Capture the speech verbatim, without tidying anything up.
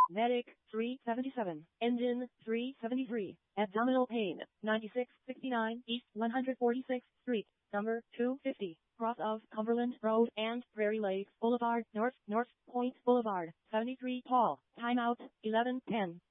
Medic, three seventy-seven. Engine, three seventy-three. Abdominal pain, ninety-six sixty-nine East one hundred forty-sixth Street, number two fifty. Cross of Cumberland Road and Prairie Lakes Boulevard, North, North Point Boulevard, seventy-three Paul. Timeout, eleven ten.